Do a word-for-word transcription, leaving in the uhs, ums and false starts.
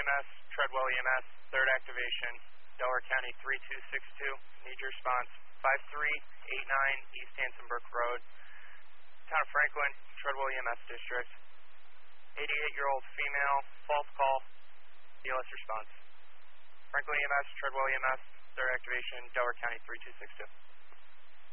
M S, Treadwell E M S, third activation, Delaware County three two six two. Need your response. five three eight nine East Hanson Brook Road, Town of Franklin, Treadwell E M S District. eighty-eight-year-old female, false call, B L S response. Franklin E M S, Treadwell E M S, third activation, Delaware County three two six two.